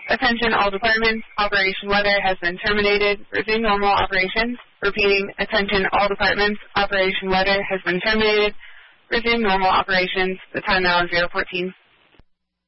Attention all departments. Operation Weather has been terminated. Resume normal operations. Repeating, attention all departments. Operation Weather has been terminated. Resume normal operations. The time now is 0:14.